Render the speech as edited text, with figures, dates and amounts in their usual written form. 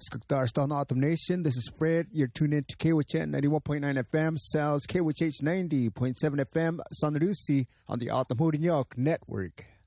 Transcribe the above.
Skagdarsta on Autumn Nation. This is Fred. You're tuned in to KWHN 91.9 FM, Sal's KWH 90.7 FM, San Lucy on the Autumn Hurinyok Network.